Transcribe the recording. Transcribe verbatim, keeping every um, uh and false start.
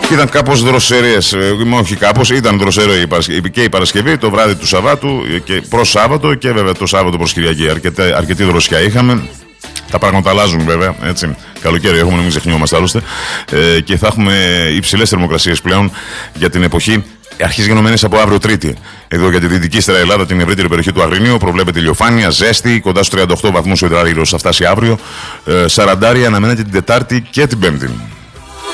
Ήταν κάπως δροσερές, όχι κάπως, ήταν δροσερό και η Παρασκευή, το βράδυ του Σαββάτου και προς Σάββατο και βέβαια το Σάββατο προς Κυριακή. Αρκετή, αρκετή δροσιά είχαμε. Τα πράγματα αλλάζουν βέβαια, έτσι. Καλοκαίρι έχουμε, να μην ξεχνιόμαστε άλλωστε. Ε, και θα έχουμε υψηλές θερμοκρασίες πλέον για την εποχή. Αρχίζει γενομένες από αύριο Τρίτη. Εδώ για τη δυτική ύστερα Ελλάδα, την ευρύτερη περιοχή του Αγρινίου, προβλέπεται ηλιοφάνεια, ζέστη, κοντά στους τριάντα οκτώ βαθμούς ο υδράργυρος θα φτάσει αύριο. Ε, σαραντάρια αναμένεται την Τετάρτη και την Πέμπτη.